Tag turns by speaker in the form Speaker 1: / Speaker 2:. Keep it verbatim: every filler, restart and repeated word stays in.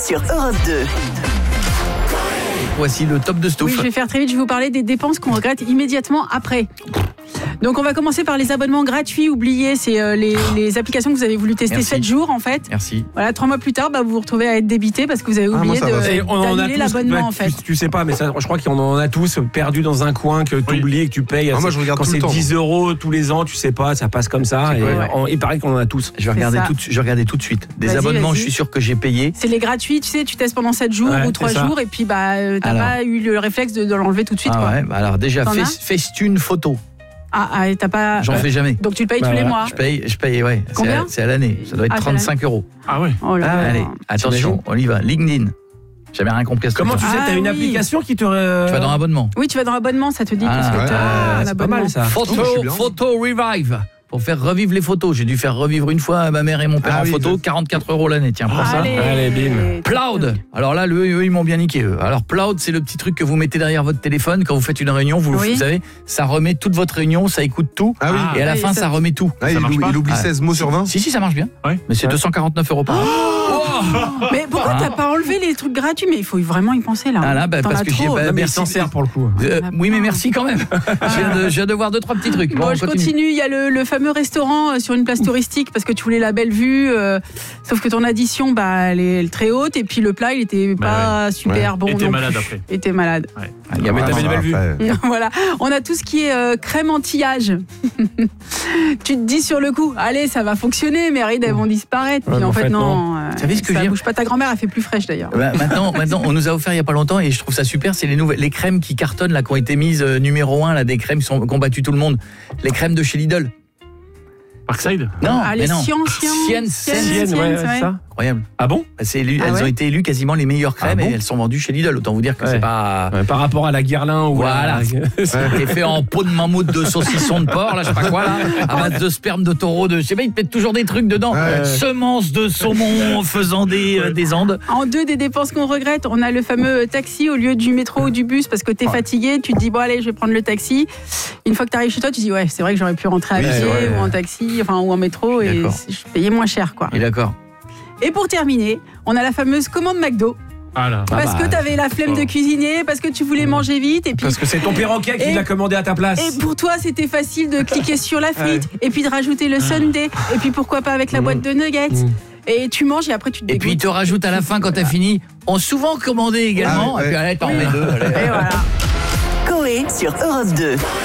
Speaker 1: sur Europe deux.
Speaker 2: Voici le top de Stouff.
Speaker 3: Oui, je vais faire très vite. Je vais vous parler des dépenses qu'on regrette immédiatement après. Donc, on va commencer par les abonnements gratuits oubliés. C'est euh, les, les applications que vous avez voulu tester
Speaker 2: Merci.
Speaker 3: sept jours, en fait.
Speaker 2: Merci.
Speaker 3: Voilà, trois mois plus tard, bah, vous vous retrouvez à être débité parce que vous avez
Speaker 4: Ah,
Speaker 3: oublié
Speaker 4: moi, ça va.
Speaker 3: de,
Speaker 4: Et
Speaker 5: on en a
Speaker 3: d'annuler
Speaker 5: tous,
Speaker 3: l'abonnement,
Speaker 5: ouais,
Speaker 3: en fait.
Speaker 5: Tu, tu sais pas, mais ça, je crois qu'on en a tous perdu dans un coin que tu oublies et que tu payes.
Speaker 4: Ah, moi, je regarde
Speaker 5: quand
Speaker 4: tout le
Speaker 5: c'est
Speaker 4: temps.
Speaker 5: dix euros tous les ans, tu sais pas, ça passe comme ça. Et
Speaker 3: ouais.
Speaker 5: on- il paraît qu'on en a tous.
Speaker 2: Je vais regarder
Speaker 3: ça.
Speaker 2: tout, de- je vais regarder tout de suite. Des
Speaker 3: Vas-y,
Speaker 2: abonnements,
Speaker 3: vas-y.
Speaker 2: je suis sûr que j'ai payé.
Speaker 3: C'est les gratuits, tu sais, tu testes pendant sept jours
Speaker 5: Ouais,
Speaker 3: ou trois
Speaker 5: c'est ça.
Speaker 3: jours et puis bah, euh, t'as
Speaker 2: Alors.
Speaker 3: pas eu le réflexe de, de l'enlever tout de suite.
Speaker 2: Ah
Speaker 3: quoi.
Speaker 2: ouais, bah alors déjà,
Speaker 3: T'en as
Speaker 2: Face- Facetune photo.
Speaker 3: Ah, ah, et t'as pas.
Speaker 2: J'en
Speaker 3: Ouais.
Speaker 2: fais jamais.
Speaker 3: Donc tu le payes
Speaker 5: Bah
Speaker 3: tous les
Speaker 5: voilà.
Speaker 3: mois.
Speaker 2: Je paye, je paye, ouais. C'est
Speaker 3: Combien
Speaker 2: à, c'est à l'année. Ça doit être
Speaker 3: Ah, c'est à
Speaker 2: trente-cinq euros.
Speaker 5: Ah ouais.
Speaker 3: Oh là là.
Speaker 2: Allez, attention, on y va. LinkedIn. J'avais rien compris à ce
Speaker 5: Comment
Speaker 2: truc-là.
Speaker 5: tu sais,
Speaker 3: Ah
Speaker 5: t'as une
Speaker 3: oui.
Speaker 5: application qui te. euh,
Speaker 2: Tu vas dans abonnement.
Speaker 3: Oui, tu vas dans l'abonnement, ça te dit
Speaker 2: Ah,
Speaker 3: tout ce que
Speaker 4: ouais,
Speaker 3: t'as.
Speaker 4: euh,
Speaker 3: un
Speaker 5: c'est pas
Speaker 3: abonnement.
Speaker 5: mal ça.
Speaker 2: Photo,
Speaker 4: Oh, je suis bien.
Speaker 2: photo revive. Pour faire revivre les photos. J'ai dû faire revivre une fois ma mère et mon père
Speaker 4: Ah
Speaker 2: en
Speaker 4: oui,
Speaker 2: photo.
Speaker 4: je-
Speaker 2: quarante-quatre euros l'année. Tiens, pour ça.
Speaker 3: Allez,
Speaker 5: Allez, bim.
Speaker 2: Ploud. Alors là, le, eux, ils m'ont bien niqué. Eux. Alors Ploud, c'est le petit truc que vous mettez derrière votre téléphone quand vous faites une réunion. Vous,
Speaker 3: Oui.
Speaker 2: vous savez, ça remet toute votre réunion, ça écoute tout.
Speaker 4: Ah oui.
Speaker 2: Et à la
Speaker 3: Oui,
Speaker 2: fin,
Speaker 3: ça-
Speaker 2: ça remet tout.
Speaker 4: Ah, il,
Speaker 5: marche
Speaker 4: oublie,
Speaker 5: pas
Speaker 4: il oublie
Speaker 2: Ah.
Speaker 4: seize mots sur vingt.
Speaker 2: Si, si, ça marche bien.
Speaker 5: Ouais.
Speaker 2: Mais c'est
Speaker 5: Ouais.
Speaker 2: deux cent quarante-neuf euros par an.
Speaker 3: Mais pourquoi
Speaker 2: Ah.
Speaker 3: t'as pas enlevé les trucs gratuits? Mais il faut vraiment y penser là.
Speaker 2: Ah là, bah,
Speaker 3: T'en
Speaker 2: parce
Speaker 3: as
Speaker 2: que j'ai-
Speaker 3: trop.
Speaker 2: bah,
Speaker 5: Non, mais il
Speaker 2: merci.
Speaker 5: s'en sert pour le coup.
Speaker 2: Euh,
Speaker 3: Ah,
Speaker 2: oui, mais
Speaker 3: non.
Speaker 2: merci quand même. je, viens de, je viens de voir deux, trois petits trucs.
Speaker 3: Bon,
Speaker 2: on
Speaker 3: je continue. Il y a le, le fameux restaurant euh, sur une place touristique parce que tu voulais la belle vue. euh, sauf que ton addition, bah, elle est très haute. Et puis le plat, il était
Speaker 6: Bah
Speaker 3: pas super
Speaker 4: Ouais.
Speaker 3: bon.
Speaker 6: Et t'es
Speaker 3: non
Speaker 6: malade
Speaker 3: plus.
Speaker 6: après.
Speaker 3: Et t'es malade.
Speaker 2: Ah, il y a
Speaker 5: mais
Speaker 2: pas-
Speaker 5: t'avais une belle vue.
Speaker 4: Après.
Speaker 3: Voilà. On a tout ce qui est euh, crème anti-âge. Tu te dis sur le coup, allez, ça va fonctionner, mes rides, elles vont disparaître.
Speaker 5: Ouais,
Speaker 3: Puis
Speaker 5: mais
Speaker 3: en
Speaker 5: en
Speaker 3: fait,
Speaker 5: fait,
Speaker 3: non. euh,
Speaker 2: Vous savez ce que
Speaker 3: ça
Speaker 2: je veux
Speaker 3: bouge pas. Ta grand-mère, elle fait plus fraîche d'ailleurs.
Speaker 2: Bah, maintenant, maintenant, on nous a offert il y a pas longtemps et je trouve ça super. C'est les nouvelles, les crèmes qui cartonnent là, qui ont été mises euh, numéro un là, des crèmes qui ont combattu tout le monde. Les crèmes de chez Lidl.
Speaker 6: Parkside.
Speaker 2: Non,
Speaker 3: Ah,
Speaker 2: mais
Speaker 3: les
Speaker 2: non.
Speaker 3: Sienne, Sienne,
Speaker 2: Sienne,
Speaker 3: Sienne,
Speaker 2: Sienne,
Speaker 5: Sienne, ouais,
Speaker 3: ouais.
Speaker 5: c'est ça.
Speaker 2: Incroyable.
Speaker 5: Ah bon?
Speaker 2: C'est, élu-
Speaker 3: Ah
Speaker 2: elles
Speaker 3: ouais
Speaker 2: ont été élues quasiment les meilleures crèmes
Speaker 5: Ah bon
Speaker 2: et elles sont vendues chez Lidl. Autant vous dire que
Speaker 5: Ouais.
Speaker 2: c'est pas.
Speaker 5: Ouais, Par rapport à la Guerlain ou
Speaker 2: Voilà.
Speaker 5: à la-
Speaker 2: C'est fait en peau de mammouth, de saucisson de porc, là, je sais pas quoi, là, à base de sperme de taureau, de, je sais pas, ils te mettent toujours des trucs dedans.
Speaker 4: Ouais.
Speaker 2: Semences de saumon faisant des, euh, des Andes.
Speaker 3: En deux des dépenses qu'on regrette, on a le fameux taxi au lieu du métro ou du bus parce que t'es fatigué, tu te dis bon allez je vais prendre le taxi. Une fois que t'arrives chez toi, tu te dis ouais c'est vrai que j'aurais pu rentrer à
Speaker 4: Oui,
Speaker 3: pied
Speaker 4: c'est vrai.
Speaker 3: ou en taxi, enfin ou en métro et
Speaker 2: D'accord.
Speaker 3: je payais moins cher quoi.
Speaker 2: Et d'accord.
Speaker 3: Et pour terminer, on a la fameuse commande McDo
Speaker 6: Ah là.
Speaker 3: parce
Speaker 2: bah,
Speaker 3: que t'avais la flemme
Speaker 6: oh.
Speaker 3: de cuisiner, parce que tu voulais manger vite et puis
Speaker 5: Parce que c'est ton perroquet qui
Speaker 3: Et-
Speaker 5: l'a commandé à ta place.
Speaker 3: et pour toi, c'était facile de cliquer sur la frite et puis de rajouter le sundae et puis pourquoi pas avec la boîte de nuggets.
Speaker 5: Mm.
Speaker 3: Et tu manges et après tu te
Speaker 2: Et puis il
Speaker 3: dégoûtes.
Speaker 2: te rajoute à la fin quand t'as fini, on souvent commandé également.
Speaker 4: Ah, ouais.
Speaker 2: Et puis allez, t'en remets deux. allez.
Speaker 3: Et voilà.
Speaker 1: Coé sur Europe deux.